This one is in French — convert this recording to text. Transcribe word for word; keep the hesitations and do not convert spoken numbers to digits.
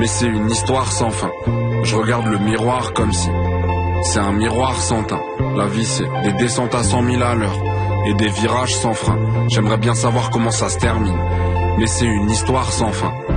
Mais c'est une histoire sans fin. Je regarde le miroir comme si c'est un miroir sans teint. La vie c'est des descentes à cent mille à l'heure et des virages sans frein. J'aimerais bien savoir comment ça se termine, mais c'est une histoire sans fin.